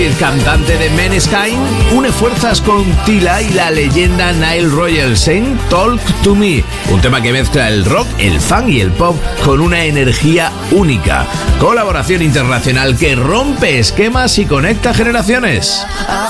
Griffith, cantante de Måneskin, une fuerzas con Tila y la leyenda Nile Rodgers en Talk to Me, un tema que mezcla el rock, el funk y el pop con una energía única. Colaboración internacional que rompe esquemas y conecta generaciones. I